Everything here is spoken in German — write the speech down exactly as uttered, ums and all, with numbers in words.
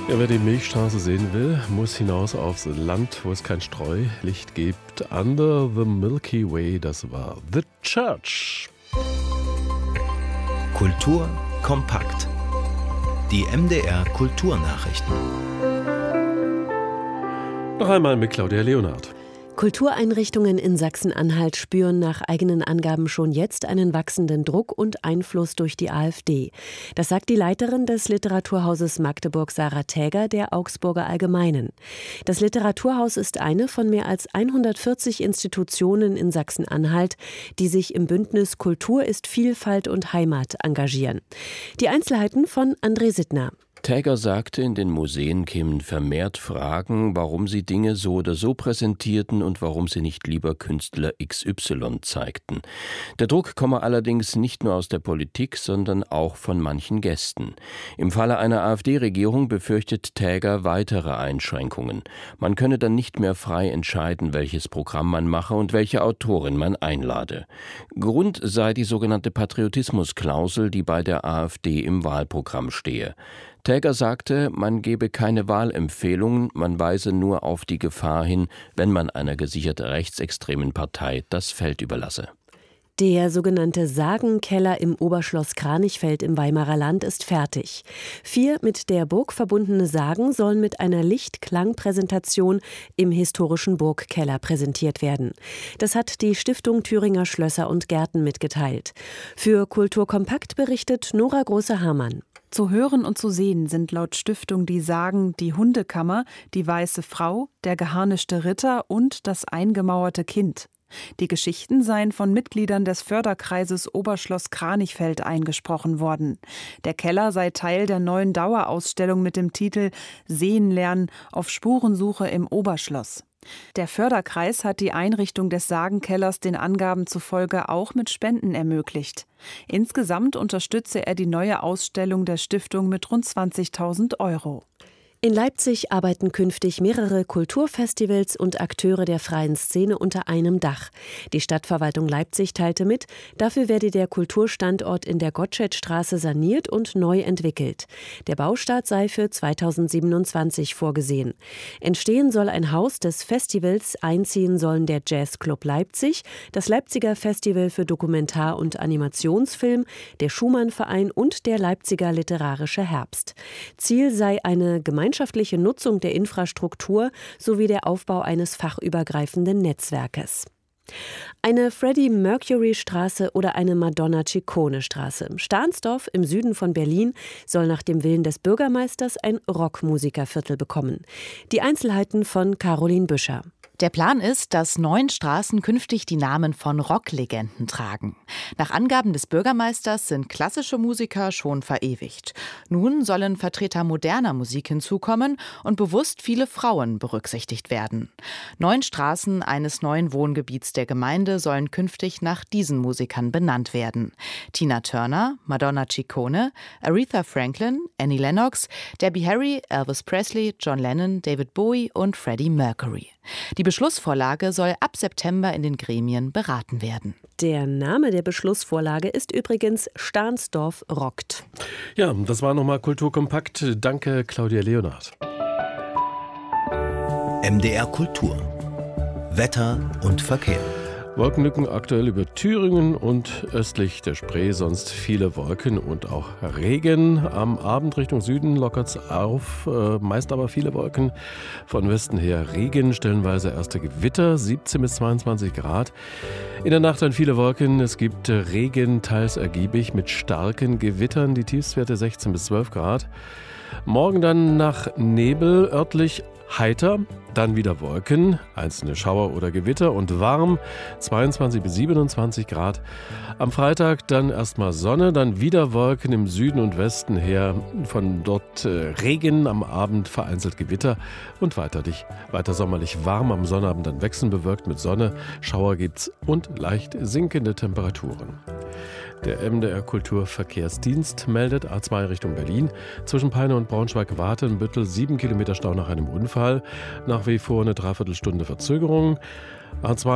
Ja, wer die Milchstraße sehen will, muss hinaus aufs Land, wo es kein Streulicht gibt. Under the Milky Way, das war The Church. Kultur kompakt. Die M D R Kulturnachrichten. Noch einmal mit Claudia Leonhardt. Kultureinrichtungen in Sachsen-Anhalt spüren nach eigenen Angaben schon jetzt einen wachsenden Druck und Einfluss durch die AfD. Das sagt die Leiterin des Literaturhauses Magdeburg, Sarah Täger, der Augsburger Allgemeinen. Das Literaturhaus ist eine von mehr als hundertvierzig Institutionen in Sachsen-Anhalt, die sich im Bündnis Kultur ist Vielfalt und Heimat engagieren. Die Einzelheiten von André Sittner. Täger sagte, in den Museen kämen vermehrt Fragen, warum sie Dinge so oder so präsentierten und warum sie nicht lieber Künstler X Y zeigten. Der Druck komme allerdings nicht nur aus der Politik, sondern auch von manchen Gästen. Im Falle einer AfD-Regierung befürchtet Täger weitere Einschränkungen. Man könne dann nicht mehr frei entscheiden, welches Programm man mache und welche Autorin man einlade. Grund sei die sogenannte Patriotismusklausel, die bei der AfD im Wahlprogramm stehe. Täger sagte, man gebe keine Wahlempfehlungen, man weise nur auf die Gefahr hin, wenn man einer gesichert rechtsextremen Partei das Feld überlasse. Der sogenannte Sagenkeller im Oberschloss Kranichfeld im Weimarer Land ist fertig. Vier mit der Burg verbundene Sagen sollen mit einer Licht-Klang-Präsentation im historischen Burgkeller präsentiert werden. Das hat die Stiftung Thüringer Schlösser und Gärten mitgeteilt. Für Kultur kompakt berichtet Nora Große-Hamann. Zu hören und zu sehen sind laut Stiftung die Sagen Die Hundekammer, die weiße Frau, der geharnischte Ritter und das eingemauerte Kind. Die Geschichten seien von Mitgliedern des Förderkreises Oberschloss Kranichfeld eingesprochen worden. Der Keller sei Teil der neuen Dauerausstellung mit dem Titel Sehen lernen auf Spurensuche im Oberschloss. Der Förderkreis hat die Einrichtung des Sagenkellers den Angaben zufolge auch mit Spenden ermöglicht. Insgesamt unterstütze er die neue Ausstellung der Stiftung mit rund zwanzigtausend Euro. In Leipzig arbeiten künftig mehrere Kulturfestivals und Akteure der freien Szene unter einem Dach. Die Stadtverwaltung Leipzig teilte mit, dafür werde der Kulturstandort in der Gottschedstraße saniert und neu entwickelt. Der Baustart sei für zweitausendsiebenundzwanzig vorgesehen. Entstehen soll ein Haus des Festivals, einziehen sollen der Jazzclub Leipzig, das Leipziger Festival für Dokumentar- und Animationsfilm, der Schumann-Verein und der Leipziger Literarische Herbst. Ziel sei eine gemeinsame Gemeinschaftliche Nutzung der Infrastruktur sowie der Aufbau eines fachübergreifenden Netzwerkes. Eine Freddie-Mercury-Straße oder eine Madonna-Ciccone-Straße. Stahnsdorf im Süden von Berlin soll nach dem Willen des Bürgermeisters ein Rockmusikerviertel bekommen. Die Einzelheiten von Caroline Büscher. Der Plan ist, dass neun Straßen künftig die Namen von Rocklegenden tragen. Nach Angaben des Bürgermeisters sind klassische Musiker schon verewigt. Nun sollen Vertreter moderner Musik hinzukommen und bewusst viele Frauen berücksichtigt werden. Neun Straßen eines neuen Wohngebiets der Gemeinde sollen künftig nach diesen Musikern benannt werden. Tina Turner, Madonna Ciccone, Aretha Franklin, Annie Lennox, Debbie Harry, Elvis Presley, John Lennon, David Bowie und Freddie Mercury. Die Beschlussvorlage soll ab September in den Gremien beraten werden. Der Name der Beschlussvorlage ist übrigens Stahnsdorf rockt. Ja, das war nochmal Kulturkompakt. Danke, Claudia Leonhardt. M D R Kultur. Wetter und Verkehr. Wolkenlücken aktuell über Thüringen und östlich der Spree, sonst viele Wolken und auch Regen. Am Abend Richtung Süden lockert es auf, äh, meist aber viele Wolken. Von Westen her Regen, stellenweise erste Gewitter, siebzehn bis zweiundzwanzig Grad. In der Nacht dann viele Wolken, es gibt Regen, teils ergiebig mit starken Gewittern, die Tiefstwerte sechzehn bis zwölf Grad. Morgen dann nach Nebel, örtlich heiter, dann wieder Wolken, einzelne Schauer oder Gewitter und warm, zweiundzwanzig bis siebenundzwanzig Grad. Am Freitag dann erstmal Sonne, dann wieder Wolken im Süden und Westen her, von dort äh, Regen, am Abend vereinzelt Gewitter und weiter, weiter sommerlich warm, am Sonnabend dann wechselnd bewölkt mit Sonne, Schauer gibt's und leicht sinkende Temperaturen. Der M D R Kulturverkehrsdienst meldet A zwei Richtung Berlin. Zwischen Peine und Braunschweig-Watenbüttel sieben Kilometer Stau nach einem Unfall. Nach wie vor eine Dreiviertelstunde Verzögerung. A zwei